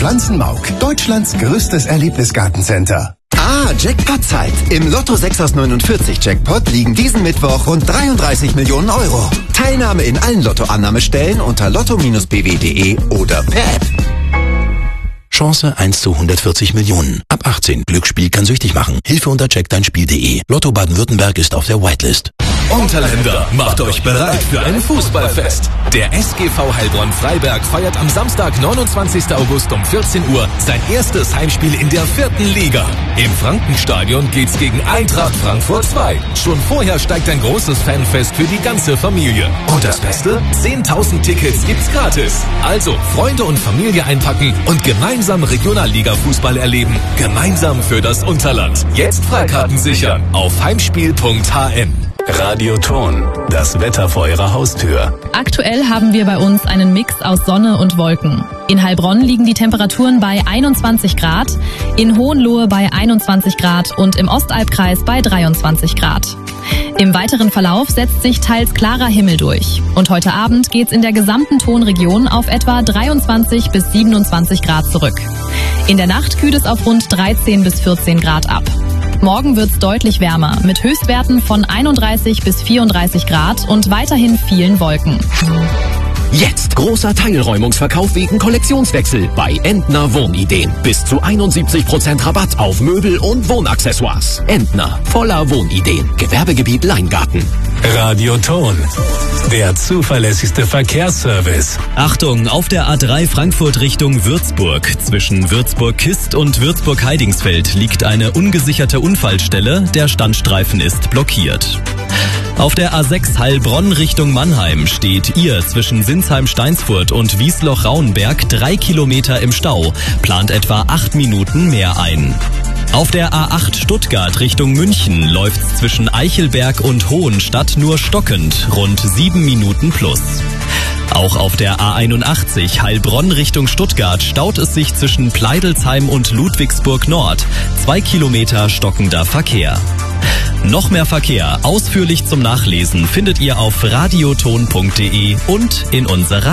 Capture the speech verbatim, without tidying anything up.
Schanzenmauk, Deutschlands größtes Erlebnisgartencenter. Ah, Jackpot-Zeit. Im Lotto sechs aus neunundvierzig Jackpot liegen diesen Mittwoch rund dreiunddreißig Millionen Euro. Teilnahme in allen Lottoannahmestellen unter lotto Bindestrich b w punkt de oder per App. Chance eins zu hundertvierzig Millionen. Ab achtzehn. Glücksspiel kann süchtig machen. Hilfe unter check dein Spiel punkt de. Lotto Baden-Württemberg ist auf der Whitelist. Unterländer, macht euch bereit für ein Fußballfest. Der S G V Heilbronn-Freiberg feiert am Samstag, neunundzwanzigsten August um vierzehn Uhr sein erstes Heimspiel in der vierten Liga. Im Frankenstadion geht's gegen Eintracht Frankfurt zwei. Schon vorher steigt ein großes Fanfest für die ganze Familie. Und das Beste? zehntausend Tickets gibt's gratis. Also Freunde und Familie einpacken und gemeinsam Regionalliga-Fußball erleben. Gemeinsam für das Unterland. Jetzt Freikarten sichern auf heimspiel punkt h n. Radioton, das Wetter vor Ihrer Haustür. Aktuell haben wir bei uns einen Mix aus Sonne und Wolken. In Heilbronn liegen die Temperaturen bei einundzwanzig Grad, in Hohenlohe bei einundzwanzig Grad und im Ostalbkreis bei dreiundzwanzig Grad. Im weiteren Verlauf setzt sich teils klarer Himmel durch. Und heute Abend geht's in der gesamten Tonregion auf etwa dreiundzwanzig bis siebenundzwanzig Grad zurück. In der Nacht kühlt es auf rund dreizehn bis vierzehn Grad ab. Morgen wird's deutlich wärmer, mit Höchstwerten von einunddreißig bis vierunddreißig Grad und weiterhin vielen Wolken. Jetzt großer Teilräumungsverkauf wegen Kollektionswechsel bei Entner Wohnideen. Bis zu einundsiebzig Prozent Rabatt auf Möbel und Wohnaccessoires. Entner, voller Wohnideen. Gewerbegebiet Leingarten. Radioton, der zuverlässigste Verkehrsservice. Achtung, auf der A drei Frankfurt Richtung Würzburg. Zwischen Würzburg-Kist und Würzburg-Heidingsfeld liegt eine ungesicherte Unfallstelle. Der Standstreifen ist blockiert. Auf der A sechs Heilbronn Richtung Mannheim steht ihr zwischen Sinsheim-Steinsfurt und Wiesloch-Rauenberg drei Kilometer im Stau, plant etwa acht Minuten mehr ein. Auf der A acht Stuttgart Richtung München läuft's zwischen Eichelberg und Hohenstadt nur stockend, rund sieben Minuten plus. Auch auf der A einundachtzig Heilbronn Richtung Stuttgart staut es sich zwischen Pleidelsheim und Ludwigsburg Nord, zwei Kilometer stockender Verkehr. Noch mehr Verkehr ausführlich zum Nachlesen findet ihr auf radioton punkt de und in unserer